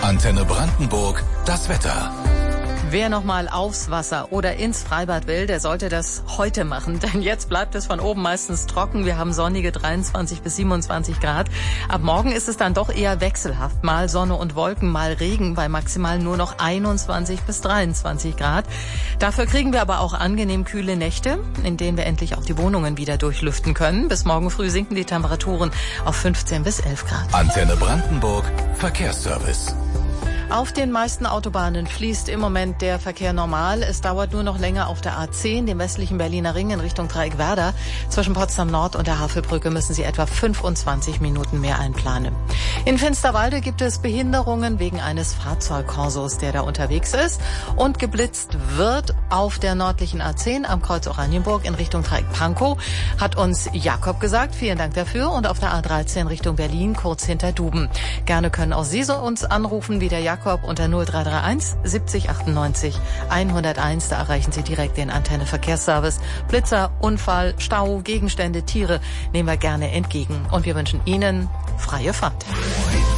Antenne Brandenburg, das Wetter. Wer noch mal aufs Wasser oder ins Freibad will, der sollte das heute machen, denn jetzt bleibt es von oben meistens trocken. Wir haben sonnige 23 bis 27 Grad. Ab morgen ist es dann doch eher wechselhaft. Mal Sonne und Wolken, mal Regen bei maximal nur noch 21 bis 23 Grad. Dafür kriegen wir aber auch angenehm kühle Nächte, in denen wir endlich auch die Wohnungen wieder durchlüften können. Bis morgen früh sinken die Temperaturen auf 15 bis 11 Grad. Antenne Brandenburg, Verkehrsservice. Auf den meisten Autobahnen fließt im Moment der Verkehr normal. Es dauert nur noch länger auf der A10, dem westlichen Berliner Ring in Richtung Dreieck-Werder. Zwischen Potsdam Nord und der Havelbrücke müssen Sie etwa 25 Minuten mehr einplanen. In Finsterwalde gibt es Behinderungen wegen eines Fahrzeugkorsos, der da unterwegs ist. Und geblitzt wird auf der nördlichen A10 am Kreuz Oranienburg in Richtung Dreieck-Pankow, hat uns Jakob gesagt. Vielen Dank dafür. Und auf der A13 Richtung Berlin, kurz hinter Duben. Gerne können auch Sie uns anrufen, wie der Jakob unter 0331 70 98 101. Da erreichen Sie direkt den Antenne Verkehrsservice. Blitzer, Unfall, Stau, Gegenstände, Tiere nehmen wir gerne entgegen. Und wir wünschen Ihnen freie Fahrt.